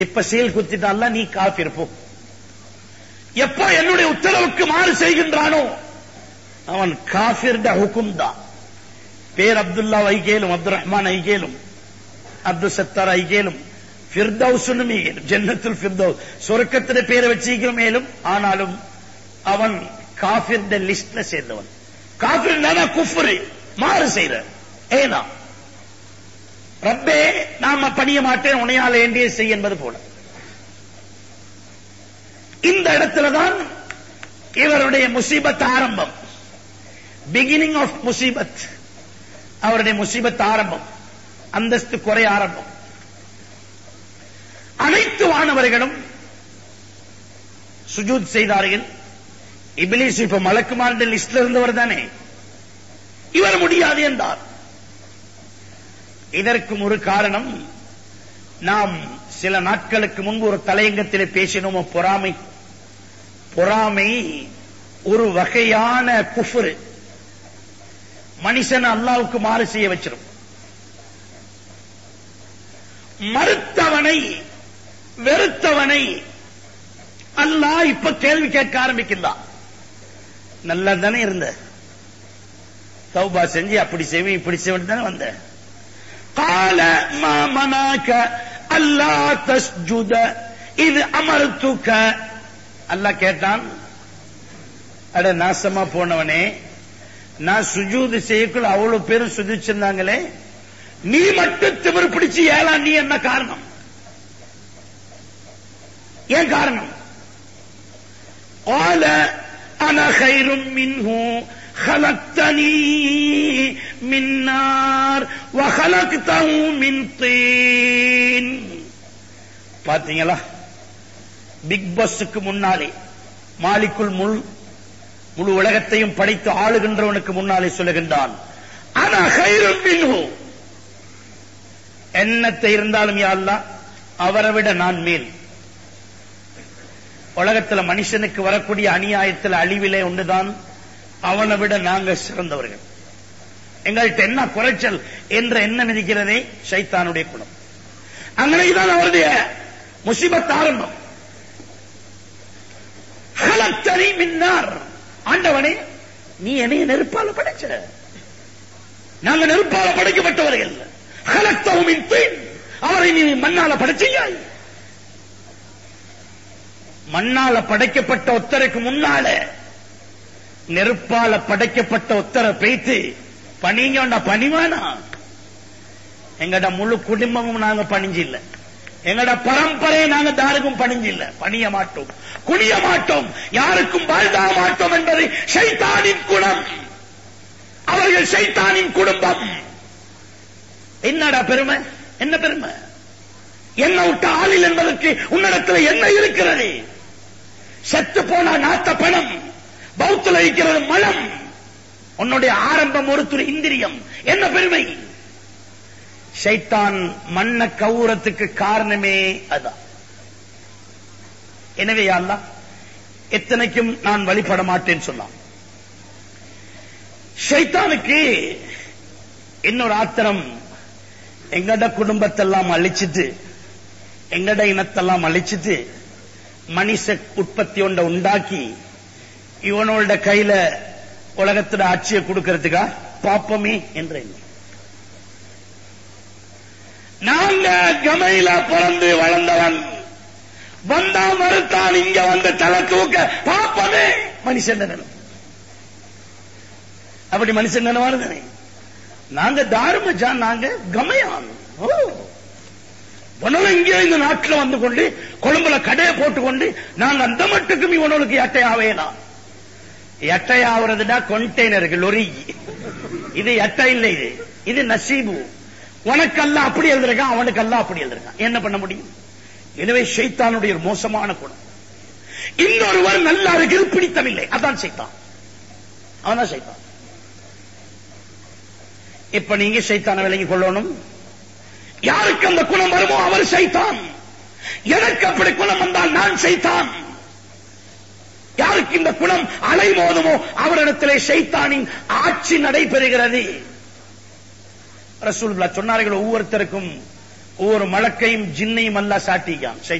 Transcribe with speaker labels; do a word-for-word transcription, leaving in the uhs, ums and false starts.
Speaker 1: இப்ப சீல் குத்திட்டால நீ காஃபிர் போ. எப்ப என்னுடைய உத்தரவுக்கு மாறு செய்கின்றானோ அவன் காஃபிர்ட ஹுக்கும் தான். பேர் அப்துல்லா ஐகேலும், அப்துல் ரஹ்மான் ஐகேலும், அப்துல் சத்தார் ஐகேலும், ஃபிர்தௌஸ்னு மேலும், ஜன்னத்துல் ஃபிர்தௌஸ் சொர்க்கத்திலே பேரை வச்சிருக்கிற மேலும். ஆனாலும் அவன் காஃபிர்ட லிஸ்ட்ல சேர்ந்தவன். காஃபிர் குஃப்ரு மாறு செய்யற. ஏனா ரப்பே நாம பணிய மாட்டேன் உனையால் வேண்டிய செய் என்பது போல. இந்த இடத்துலதான் இவருடைய முசீபத் ஆரம்பம். பிகினிங் ஆஃப் முசீபத். அவருடைய முசீபத் ஆரம்பம், அந்தஸ்து குறை ஆரம்பம். அனைத்து வானவர்களும் சுஜூத் செய்தார்கள். இப்லீஸ் இப்ப மலக்குமார்ந்த லிஸ்ட்ல இருந்தவர் தானே, இவர் முடியாது என்றார். இதற்கும் ஒரு காரணம், நாம் சில நாட்களுக்கு முன்பு ஒரு தலையங்கத்திலே பேசினோமோ, பொறாமை. பொறாமை ஒரு வகையான குஃப்ரு. மனுஷன் அல்லாஹ்வுக்கு மாறு செய்ய வச்சிடும். மறுத்தவனை வெறுத்தவனை அல்லாஹ் இப்ப கேள்வி கேட்க ஆரம்பிக்கிறான். நல்லா தானே இருந்த, தௌபா செஞ்சு அப்படி செய்வேன் இப்படி செய்வேன் தானே வந்த. قال ما منعك الا تسجد اذ امرتك. அல்லாஹ் கேட்டான், அட நாசமா போனவனே, நான் சுஜூது செய்யக்குள்ள அவ்வளவு பேரும் சுஜூதிச்சிருந்தாங்களே, நீ மட்டும் திமிர் பிடிச்சு ஏலா, நீ என்ன காரணம்? ஏன் காரணம்? قال انا خير منه خلقتني من نار وخلقته من طين. பாத்தீங்களா, பிக் பாஸ்க்கு முன்னாலே, மாலிக்குல் முல் முழு உலகத்தையும் படைத்து ஆளுகின்றவனுக்கு முன்னாலே சொல்லுகின்றான், அனா கைரும் மின்ஹு. என்னத்தை இருந்தாலும் யா அல்லாஹ் அவரை விட நான் மேல். உலகத்தில் மனுஷனுக்கு வரக்கூடிய அநியாயத்தில் அழிவிலே ஒன்றுதான், அவனை விட நாங்க சிறந்தவர்கள். எங்கள்கிட்ட என்ன குறைச்சல் என்ற எண்ணம் இருக்கிறதே ஷைத்தானுடைய குணம். அங்கனைதான் அவருடைய முசீபத் ஆரம்பம். ஹலக்தனி மின் நார். ஆண்டவனே, நீ என்னைய நெருப்பால படைச்ச, நாங்க நெருப்பால படைக்கப்பட்டவர்கள். ஹலக்தஹு மின் தீன். அவரை நீ மண்ணால படைச்சியாய். மண்ணால படைக்கப்பட்ட ஒத்தருக்கு முன்னால நெருப்பால படைக்கப்பட்ட ஒத்தரை பேய்த்து பணிங்க பணிவானா? எங்கட முழு குடும்பமும் நாங்க பணிஞ்சில்ல, எங்கட பரம்பரையை நாங்க தாருக்கும் பணிஞ்சில்ல, பணிய மாட்டோம், குனிய மாட்டோம், யாருக்கும் வாழ்தாக மாட்டோம் என்பது ஷைத்தானின் குணம். அவர்கள் ஷைத்தானின் குடும்பம். என்னடா பெருமை? என்ன பெருமை? என்ன விட்ட ஆளில் என்பதற்கு உன்னிடத்தில் என்ன இருக்கிறது? செத்து போன நாத்த பணம், பௌத்துல இருக்கிறது மலம். உன்னுடைய ஆரம்பம் ஒரு துளி இந்திரியம். என்ன பெருமை? ஷைத்தான் மண்ண கவுரத்துக்கு காரணமே அதான். எனவே யா அல்லாஹ் எத்தனைக்கும் நான் வழிபட மாட்டேன்னு சொன்னான். ஷைத்தானுக்கு இன்னொரு ஆத்திரம், எங்கட குடும்பத்தெல்லாம் அழிச்சிட்டு, எங்கட இனத்தெல்லாம் அழிச்சிட்டு, மனுஷ உற்பத்தி ஒன்றை உண்டாக்கி இவனோட கையில உலகத்துல ஆட்சியை கொடுக்கிறதுக்கா பாப்பமே என்ற எண்ணம். நாங்க கமையில பிறந்து வளர்ந்தவன், வந்தா மறுத்தான் இங்க வந்து தலை தூக்க பாப்பமே மனுஷன் நினைவு. அப்படி மனுஷன் நினைவாரு. நாங்க தாருமஜான், நாங்க கமையான். இங்கே இந்த நாட்டில் வந்து கொண்டு கொழும்புல கடையை போட்டுக்கொண்டு நாங்க அந்த மட்டுக்கும் இவனுக்கு எட்டையாவேனா? எட்டையாவதுடா கொண்டெய்னர்கள் லொரி. இது எட்டை இல்லை, இது இது நசீபு. உனக்கெல்லாம் அப்படி எழுதிருக்கான், அவனுக்கெல்லாம் அப்படி எழுதிருக்கான். என்ன பண்ண முடியும்? எனவே ஷைத்தானுடைய ஒரு மோசமான குணம். இன்னொருவர் நல்லா இருக்கிறது பிடித்தமில்லை, அதான் ஷைத்தான். அவன்தான் ஷைத்தான். இப்ப நீங்க ஷைத்தான விலகிக் கொள்ளணும். யாருக்கு அந்த குணம் வருமோ அவர் ஷைத்தான். எனக்கு அப்படி குணம் வந்தால் நான் ஷைத்தான். யாருக்கு இந்த குணம் அலைமோதுமோ அவரிடத்திலே ஷைத்தானின் ஆட்சி நடைபெறுகிறது. ரசூலுல்லாஹ் சொன்னார்கள், ஒவ்வொருத்தருக்கும் ஒவ்வொரு மலக்கையும் ஜின்னையும் அல்லாஹ் சாட்டிக்கான்.